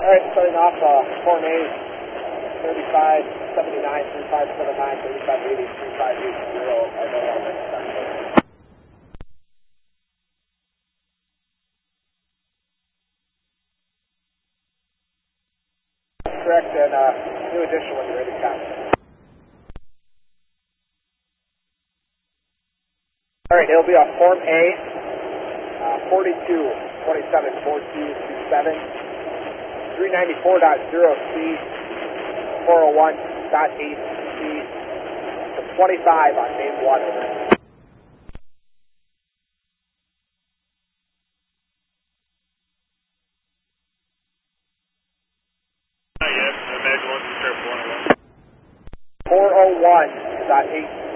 Alright, starting off Form A, 3579, 3579, 3580, 3580 are no longer accepted. Correct, and new addition when you're ready to copy. Alright, it'll be on Form A, 42274227. 394.0C, 401.8C, 25 on main 1 over. Not yet, Imagine 1 to 101. 401.8C.